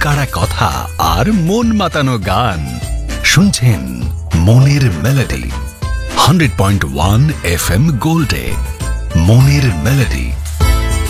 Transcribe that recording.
কাড়া কথা আর মন মাতানো গান শুনছেন মনের মেলোডি 100.1 FM গোল্ডে মনের মেলোডি।